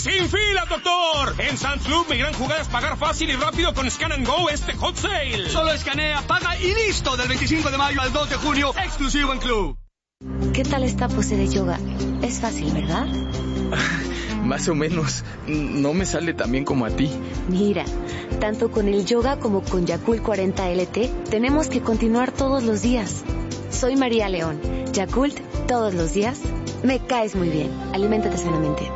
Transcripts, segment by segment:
¡Sin filas, doctor! En Sam's Club, mi gran jugada es pagar fácil y rápido con Scan and Go este Hot Sale. Solo escanea, paga y listo. Del 25 de mayo al 2 de junio, exclusivo en Club. ¿Qué tal esta pose de yoga? Es fácil, ¿verdad? Más o menos. No me sale tan bien como a ti. Mira, tanto con el yoga como con Yakult 40 LT, tenemos que continuar todos los días. Soy María León. Yakult, todos los días. Me caes muy bien. Aliméntate sanamente.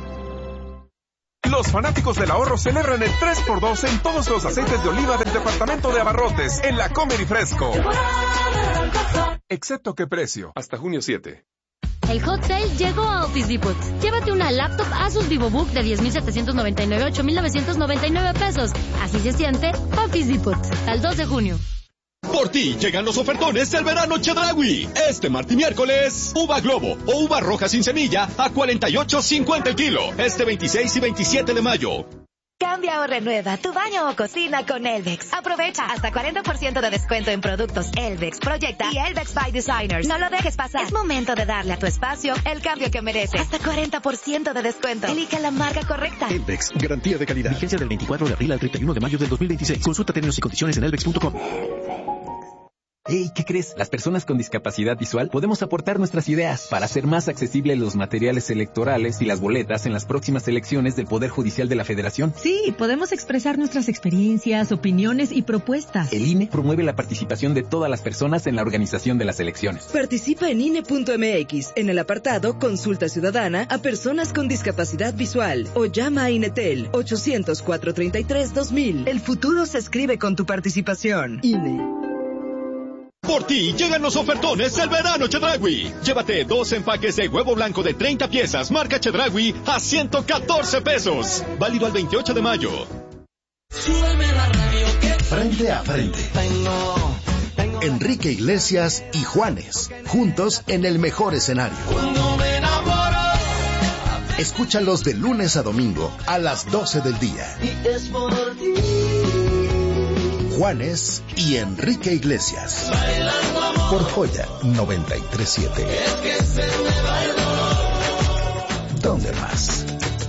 Los fanáticos del ahorro celebran el 3x2 en todos los aceites de oliva del departamento de abarrotes en la Comer y Fresco. Excepto qué precio. Hasta junio 7. El Hot Sale llegó a Office Depot. Llévate una laptop Asus VivoBook de 10,799 a 8,999 pesos. Así se siente Office Depot. Al 2 de junio. Por ti llegan los ofertones del verano Chedraui. Este martes y miércoles, uva globo o uva roja sin semilla a 48.50 el kilo. Este 26 y 27 de mayo. Cambia o renueva tu baño o cocina con Elvex. Aprovecha hasta 40% de descuento en productos Elvex, Proyecta y Elvex by Designers. No lo dejes pasar. Es momento de darle a tu espacio el cambio que merece. Hasta 40% de descuento. Elige la marca correcta. Elvex, garantía de calidad. Vigencia del 24 de abril al 31 de mayo del 2026. Consulta términos y condiciones en elvex.com. Hey, ¿qué crees? Las personas con discapacidad visual podemos aportar nuestras ideas para hacer más accesibles los materiales electorales y las boletas en las próximas elecciones del Poder Judicial de la Federación. Sí, podemos expresar nuestras experiencias, opiniones y propuestas. El INE promueve la participación de todas las personas en la organización de las elecciones. Participa en INE.mx en el apartado Consulta Ciudadana a personas con discapacidad visual o llama a INETEL 800-433-2000. El futuro se escribe con tu participación. INE. Por ti llegan los ofertones del verano Chedraui. Llévate 2 empaques de huevo blanco de 30 piezas marca Chedraui a 114 pesos. Válido al 28 de mayo. Frente a frente. Enrique Iglesias y Juanes, juntos en el mejor escenario. Escúchalos de lunes a domingo a las 12 del día. Juanes y Enrique Iglesias. Por Joya 93.7. ¿Dónde más?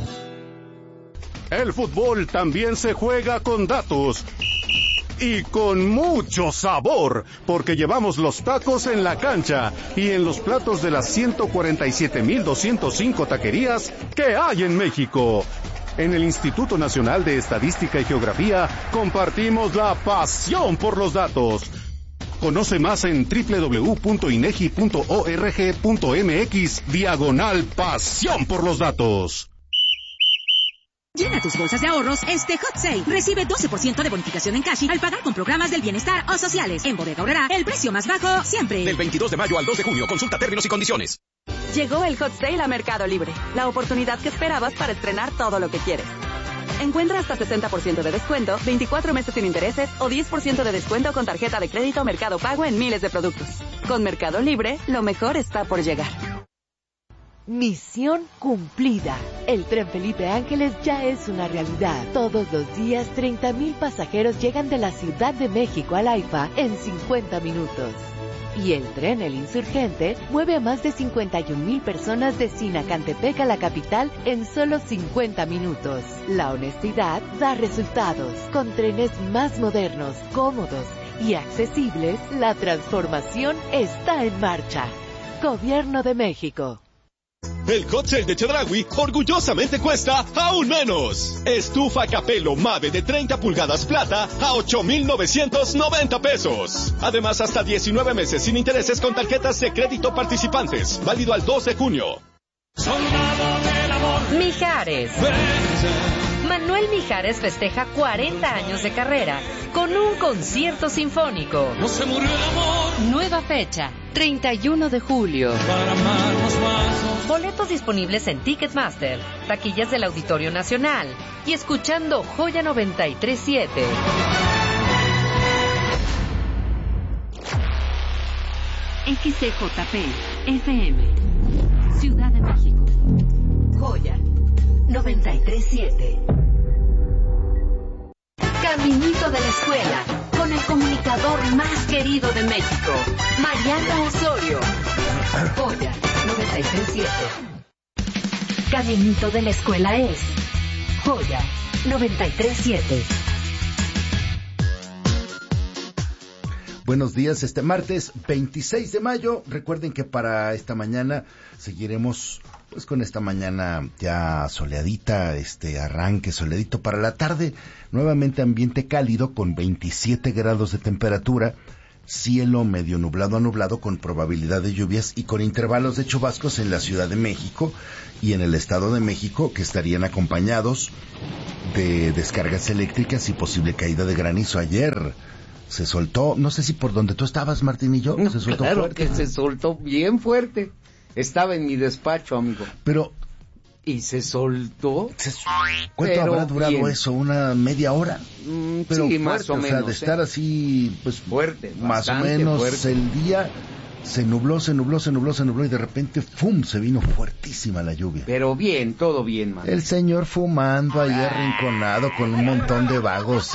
El fútbol también se juega con datos. Y con mucho sabor, porque llevamos los tacos en la cancha y en los platos de las 147,205 taquerías que hay en México. En el Instituto Nacional de Estadística y Geografía compartimos la pasión por los datos. Conoce más en www.inegi.org.mx/pasión por los datos. Llena tus bolsas de ahorros este Hot Sale. Recibe 12% de bonificación en cash al pagar con programas del bienestar o sociales. En Bodega Aurrerá, el precio más bajo siempre. Del 22 de mayo al 2 de junio. Consulta términos y condiciones. Llegó el Hot Sale a Mercado Libre. La oportunidad que esperabas para estrenar todo lo que quieres. Encuentra hasta 60% de descuento, 24 meses sin intereses o 10% de descuento con tarjeta de crédito Mercado Pago en miles de productos. Con Mercado Libre, lo mejor está por llegar. Misión cumplida. El tren Felipe Ángeles ya es una realidad. Todos los días 30,000 pasajeros llegan de la Ciudad de México al AIFA en 50 minutos. Y el tren El Insurgente mueve a más de 51,000 personas de Sinacantepec a la capital en solo 50 minutos. La honestidad da resultados. Con trenes más modernos, cómodos y accesibles, la transformación está en marcha. Gobierno de México. El Hot Sale de Chedraui orgullosamente cuesta aún menos. Estufa Capello Mave de 30 pulgadas plata a 8,990 pesos. Además, hasta 19 meses sin intereses con tarjetas de crédito participantes. Válido al 2 de junio. Mijares. Manuel Mijares festeja 40 años de carrera con un concierto sinfónico. No se murió el amor. Nueva fecha, 31 de julio. Para amarnos más. Boletos disponibles en Ticketmaster, taquillas del Auditorio Nacional y escuchando Joya 93.7. XCJP FM, Ciudad de México. Joya 93.7. Caminito de la escuela, con el comunicador más querido de México, Mariana Osorio. Joya 93.7. caminito de la escuela es Joya 93.7. Buenos días, este martes 26 de mayo. Recuerden que para esta mañana seguiremos pues con esta mañana ya soleadita, arranque soleadito para la tarde. Nuevamente ambiente cálido con 27 grados de temperatura. Cielo medio nublado a nublado con probabilidad de lluvias y con intervalos de chubascos en la Ciudad de México y en el Estado de México, que estarían acompañados de descargas eléctricas y posible caída de granizo. Ayer se soltó, no sé si por donde tú estabas, Martín y yo, se soltó claro fuerte. Que se soltó bien fuerte. Estaba en mi despacho, amigo. Pero... ¿Y se soltó? ¿Cuánto habrá durado bien eso? ¿Una media hora? Pero sí, fuerte, más o menos. De estar así, pues... Fuerte, más o menos fuerte. El día se nubló y de repente, ¡fum!, se vino fuertísima la lluvia. Pero bien, todo bien, man. El señor fumando ahí arrinconado con un montón de vagos,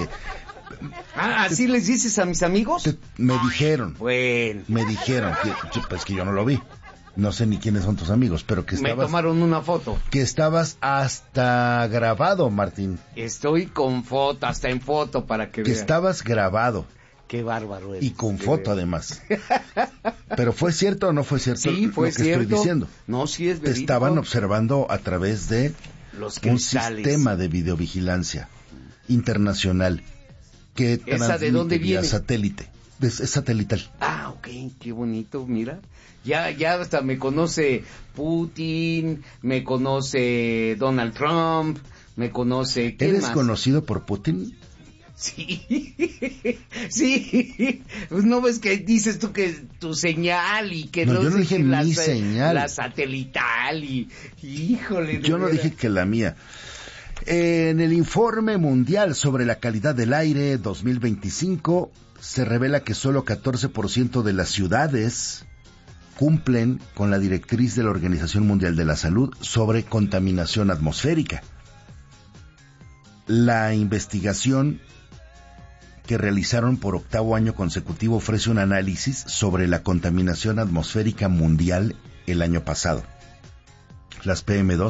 ¿Así les dices a mis amigos? Me dijeron. Bueno. Me dijeron, que yo no lo vi. No sé ni quiénes son tus amigos, pero que estabas... Me tomaron una foto. Que estabas hasta grabado, Martín. Estoy con foto, hasta en foto para que vean. Que estabas grabado. Qué bárbaro eres. Y con foto, además. ¿Pero fue cierto o no fue cierto? Sí, fue lo que cierto. Estoy diciendo? No, sí es verídico. Te estaban observando a través de un sistema de videovigilancia internacional que ¿Esa de dónde viene? Satélite. Es satelital. Ah, ok, qué bonito, mira. Ya hasta me conoce Putin, me conoce Donald Trump, me conoce... ¿Eres conocido por Putin? Sí, sí. Pues no ves que dices tú que tu señal y que no yo no dije mi señal. La satelital y... Híjole. Yo no dije que la mía. En el informe mundial sobre la calidad del aire 2025 se revela que solo 14% de las ciudades cumplen con la directriz de la Organización Mundial de la Salud sobre contaminación atmosférica. La investigación que realizaron por 8º año consecutivo ofrece un análisis sobre la contaminación atmosférica mundial el año pasado. Las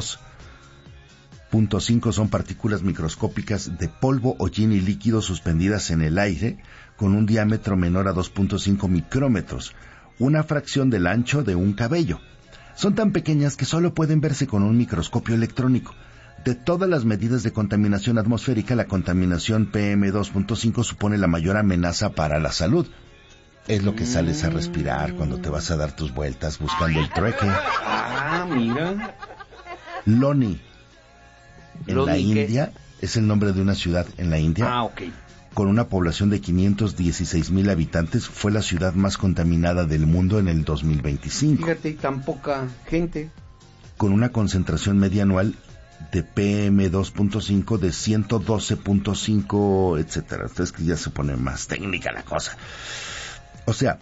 PM2.5 son partículas microscópicas de polvo, hollín y líquido suspendidas en el aire con un diámetro menor a 2.5 micrómetros, una fracción del ancho de un cabello. Son tan pequeñas que solo pueden verse con un microscopio electrónico. De todas las medidas de contaminación atmosférica, la contaminación PM2.5 supone la mayor amenaza para la salud. Es lo que sales a respirar cuando te vas a dar tus vueltas buscando el trueque. Ah, mira. Loni, en la ¿qué? India, es el nombre de una ciudad en la India. Ah, ok. Con una población de 516,000 habitantes, fue la ciudad más contaminada del mundo en el 2025. Fíjate, tan poca gente. Con una concentración media anual de PM2.5 de 112.5, etcétera. Es que ya se pone más técnica la cosa. O sea,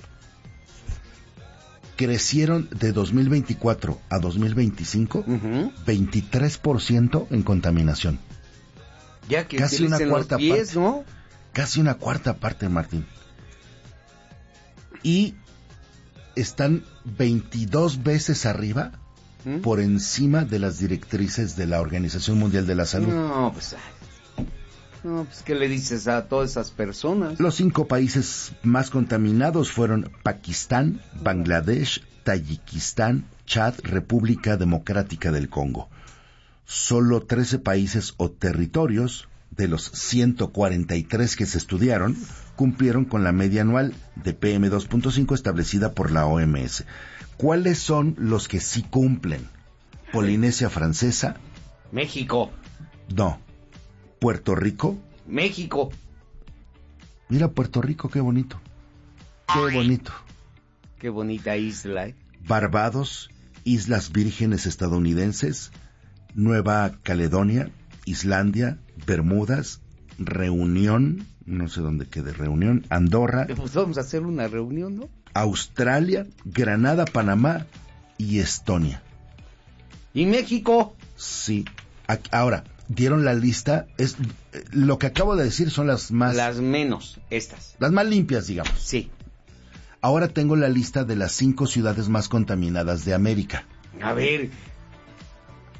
crecieron de 2024 a 2025 23% en contaminación. Ya que casi una cuarta pies, parte, ¿no? Casi una cuarta parte, Martín. Y están 22 veces arriba por encima de las directrices de la Organización Mundial de la Salud. No, pues ¿qué le dices a todas esas personas? Los 5 países más contaminados fueron Pakistán, Bangladesh, Tayikistán, Chad, República Democrática del Congo. Solo 13 países o territorios de los 143 que se estudiaron cumplieron con la media anual de PM2.5 establecida por la OMS. ¿Cuáles son los que sí cumplen? Polinesia Francesa. México. No. Puerto Rico. México. Mira Puerto Rico, qué bonito. Qué bonito. Qué bonita isla, ¿eh? Barbados, Islas Vírgenes estadounidenses, Nueva Caledonia, Islandia, Bermudas, Reunión, no sé dónde quede Reunión, Andorra. Pues vamos a hacer una reunión, ¿no? Australia, Granada, Panamá y Estonia. ¿Y México? Sí. Ahora, dieron la lista, lo que acabo de decir son las más... Las menos, estas. Las más limpias, digamos. Sí. Ahora tengo la lista de las 5 ciudades más contaminadas de América. A ver,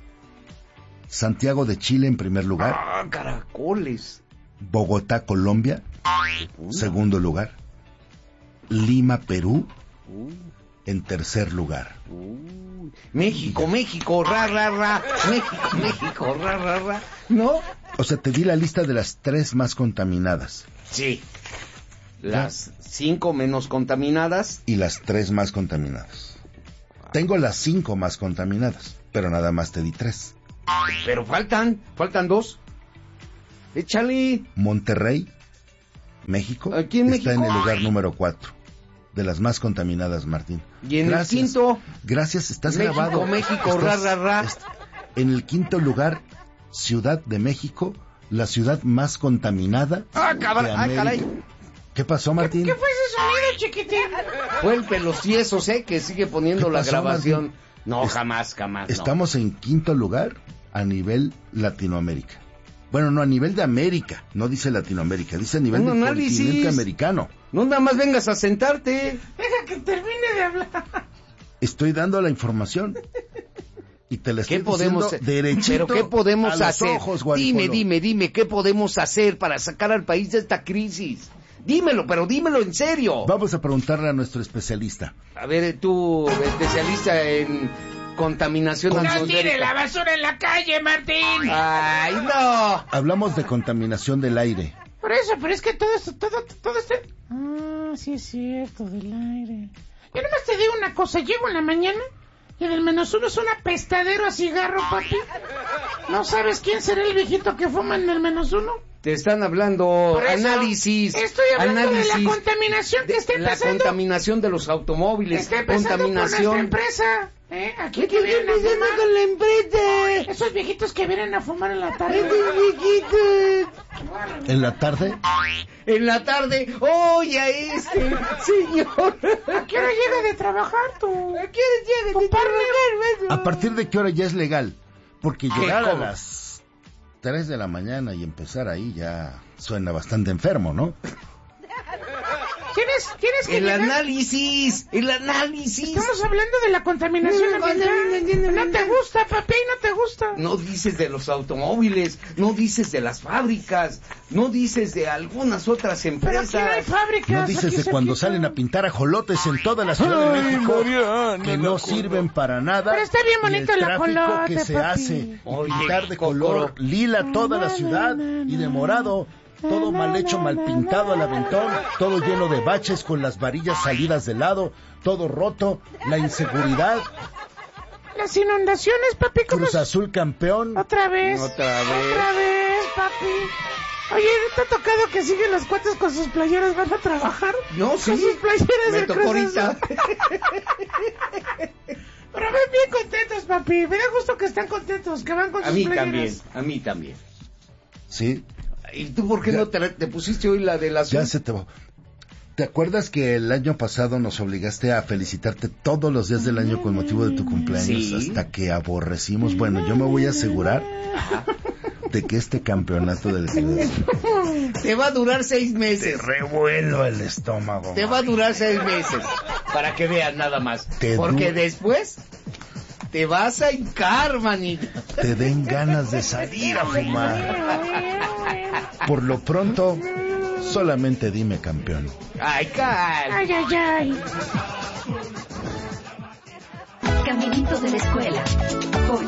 Santiago de Chile en primer lugar. ¡Ah, caracoles! Bogotá, Colombia, segundo lugar. Lima, Perú, en tercer lugar. México, ra, ra, ra. México, ra, ra, ra. ¿No? O sea, te di la lista de las 3 más contaminadas. Sí. Las 5 menos contaminadas. Y las 3 más contaminadas. Tengo las 5 más contaminadas, pero nada más te di 3. Pero faltan 2. Échale. Monterrey, México, ¿Aquí en está México? en el lugar número 4 de las más contaminadas, Martín. Y en el quinto. Gracias, estás México, grabado. México, ra, ra, ra. En el quinto lugar, Ciudad de México, la ciudad más contaminada. Caray. ¿Qué pasó, Martín? ¿Qué fue ese sonido, chiquitín? Fue el pelocieso, que sigue poniendo la pasó, grabación. Martín? No, jamás. Estamos en quinto lugar a nivel Latinoamérica. Bueno, no, a nivel de América, no dice Latinoamérica, dice a nivel del continente americano. No nada más vengas a sentarte. Deja que termine de hablar. Estoy dando la información. Y te la estoy diciendo derechito. ¿Pero qué podemos a los hacer? Ojos, dime, ¿qué podemos hacer para sacar al país de esta crisis? Dímelo, pero dímelo en serio. Vamos a preguntarle a nuestro especialista. A ver, tú, especialista en contaminación atmosférica. ¡No tire la basura en la calle, Martín! ¡Ay, no! Hablamos de contaminación del aire. Por eso, pero es que todo esto... Ah, sí es cierto, del aire. Yo nomás te digo una cosa, llego en la mañana y en el menos uno es un apestadero a cigarro, papi. ¿No sabes quién será el viejito que fuma en el menos uno? Te están hablando Por eso, análisis. Estoy hablando de la contaminación que está empezando. La contaminación de los automóviles. Está empezando por nuestra empresa. Aquí que vienen a fumar con la empresa. Esos viejitos que vienen a fumar en la tarde. ¿En la tarde? En la tarde. Oye, a este señor. ¿A qué hora llega de trabajar tú? ¿A qué hora llega de trabajar? ¿A partir de qué hora ya es legal? Porque llegar a las 3 de la mañana y empezar ahí ya suena bastante enfermo, ¿no? ¿Tienes que el llegar? análisis. Estamos hablando de la contaminación ambiental. No te gusta, papi, no te gusta. No dices de los automóviles, no dices de las fábricas, no dices de algunas otras empresas. Pero aquí no hay fábricas. No dices de cuando salen a pintar ajolotes en toda la Ciudad de México, Mariana, que no sirven para nada. Pero está bien bonito el ajolote, que se papi. hace, pintar de color lila toda la ciudad y de morado. Todo mal hecho, mal pintado al aventón, todo lleno de baches con las varillas salidas de lado, todo roto, la inseguridad. Las inundaciones, papi. Cruz Azul campeón. Otra vez, papi. Oye, ¿te ha tocado que siguen los cuates con sus playeras? ¿Van a trabajar? No, sí. Con sus playeras me de tocó Cruz ahorita. Azul. Pero ven bien contentos, papi. Me da gusto que están contentos, que van con sus playeras. A mí también. Sí. ¿Y tú por qué no te pusiste hoy la de la azul? Ya se te va. ¿Te acuerdas que el año pasado nos obligaste a felicitarte todos los días del año con motivo de tu cumpleaños? Sí. Hasta que aborrecimos. Bueno, yo me voy a asegurar de que este campeonato del te va a durar 6 meses. Te revuelo el estómago. Te va a durar 6 meses. Para que vean nada más. Porque después te vas a hincar, manita. Te den ganas de salir a fumar. Por lo pronto, solamente dime campeón. Ay. Caminito de la escuela. Joya.